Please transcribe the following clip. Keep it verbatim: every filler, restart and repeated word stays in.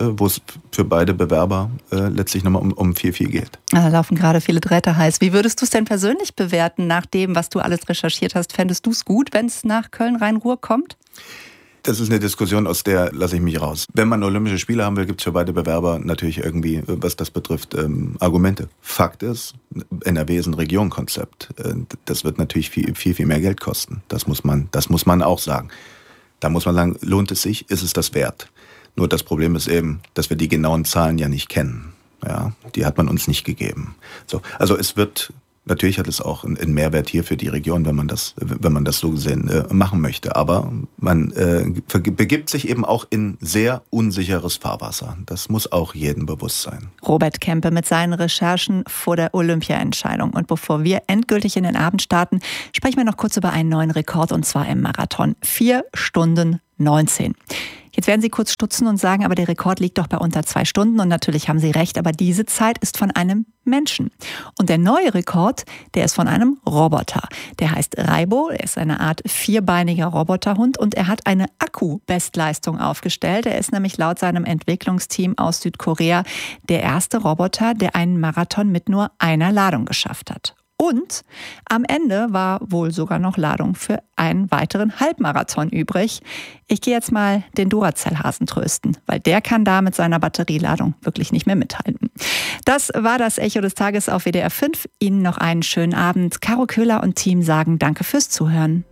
wo es für beide Bewerber äh, letztlich nochmal um, um viel, viel geht. Da laufen gerade viele Drähte heiß. Wie würdest du es denn persönlich bewerten, nach dem, was du alles recherchiert hast? Fändest du es gut, wenn es nach Köln-Rhein-Ruhr kommt? Das ist eine Diskussion, aus der lasse ich mich raus. Wenn man Olympische Spiele haben will, gibt es für beide Bewerber natürlich irgendwie, was das betrifft, ähm, Argumente. Fakt ist, N R W ist ein Regionkonzept. Das wird natürlich viel, viel, viel mehr Geld kosten. Das muss man, das muss man auch sagen. Da muss man sagen, lohnt es sich, ist es das wert? Nur das Problem ist eben, dass wir die genauen Zahlen ja nicht kennen. Ja, die hat man uns nicht gegeben. So, also es wird Natürlich hat es auch einen Mehrwert hier für die Region, wenn man das, wenn man das so gesehen äh, machen möchte. Aber man äh, begibt sich eben auch in sehr unsicheres Fahrwasser. Das muss auch jedem bewusst sein. Robert Kempe mit seinen Recherchen vor der Olympia-Entscheidung. Und bevor wir endgültig in den Abend starten, sprechen wir noch kurz über einen neuen Rekord, und zwar im Marathon. Vier Stunden neunzehn. Jetzt werden Sie kurz stutzen und sagen, aber der Rekord liegt doch bei unter zwei Stunden. Und natürlich haben Sie recht, aber diese Zeit ist von einem Menschen. Und der neue Rekord, der ist von einem Roboter. Der heißt Raibo, er ist eine Art vierbeiniger Roboterhund und er hat eine Akku-Bestleistung aufgestellt. Er ist nämlich laut seinem Entwicklungsteam aus Südkorea der erste Roboter, der einen Marathon mit nur einer Ladung geschafft hat. Und am Ende war wohl sogar noch Ladung für einen weiteren Halbmarathon übrig. Ich gehe jetzt mal den Duracell-Hasen trösten, weil der kann da mit seiner Batterieladung wirklich nicht mehr mithalten. Das war das Echo des Tages auf W D R fünf. Ihnen noch einen schönen Abend. Caro Köhler und Team sagen Danke fürs Zuhören.